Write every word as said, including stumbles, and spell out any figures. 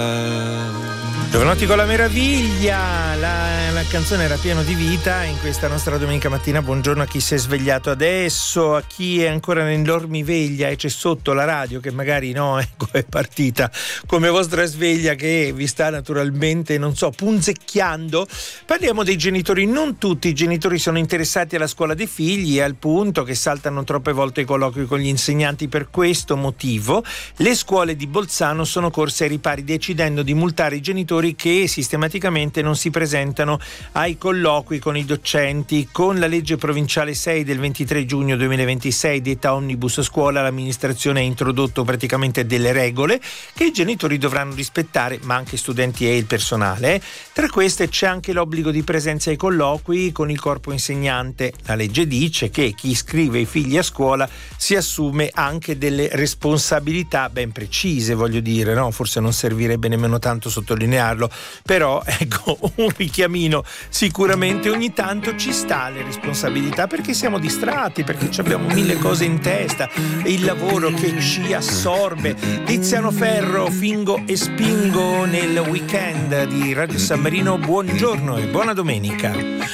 Giovanotti con la meraviglia, la, la canzone era pieno di vita in questa nostra domenica mattina. Buongiorno a chi si è svegliato adesso, a chi è ancora nell'ormiveglia e c'è sotto la radio che magari no, ecco, è partita come vostra sveglia che vi sta naturalmente, non so, punzecchiando. Parliamo dei genitori. Non tutti i genitori sono interessati alla scuola dei figli, al punto che saltano troppe volte i colloqui con gli insegnanti. Per questo motivo le scuole di Bolzano sono corse ai ripari, decidendo di multare i genitori che sistematicamente non si presentano ai colloqui con i docenti. Con la legge provinciale sei del ventitré giugno duemilaventisei, detta Omnibus Scuola, l'amministrazione ha introdotto praticamente delle regole che i genitori dovranno rispettare, ma anche studenti e il personale. Tra queste c'è anche l'obbligo di presenza ai colloqui con il corpo insegnante. La legge dice che chi iscrive i figli a scuola si assume anche delle responsabilità ben precise, voglio dire, no? Forse non servirebbe nemmeno tanto sottolinearlo, però ecco, un richiamino sicuramente ogni tanto ci sta, le responsabilità, perché siamo distratti, perché abbiamo mille cose in testa, il lavoro che ci assorbe. Tiziano Ferro, Fingo e Spingo nel weekend di Radio San Marino. Buongiorno e buona domenica.